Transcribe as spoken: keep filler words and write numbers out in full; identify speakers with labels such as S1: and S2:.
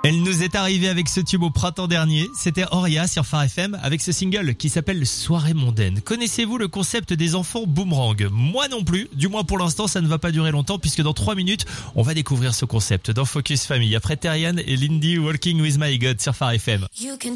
S1: Elle nous est arrivée avec ce tube au printemps dernier. C'était Auria sur Phare F M avec ce single qui s'appelle Soirée mondaine. Connaissez-vous le concept des enfants boomerang ? Moi non plus. Du moins pour l'instant, ça ne va pas durer longtemps puisque dans trois minutes, on va découvrir ce concept dans Focus Family. Après Terrian et Lindy Walking with My God sur Phare F M.